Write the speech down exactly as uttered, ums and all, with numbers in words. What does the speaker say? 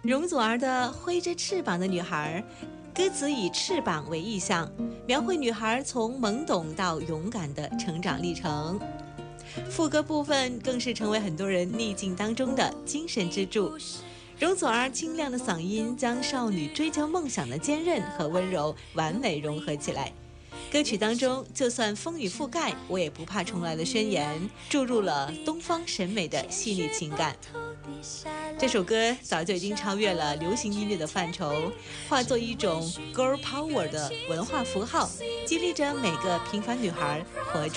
容祖儿的挥着翅膀的女孩，歌词以翅膀为意象，描绘女孩从懵懂到勇敢的成长历程。副歌部分更是成为很多人逆境当中的精神支柱。容祖儿清亮的嗓音将少女追求梦想的坚韧和温柔完美融合起来。歌曲当中，就算风雨覆盖，我也不怕重来的宣言，注入了东方审美的细腻情感。这首歌早就已经超越了流行音乐的范畴，化作一种 girl power 的文化符号，激励着每个平凡女孩活出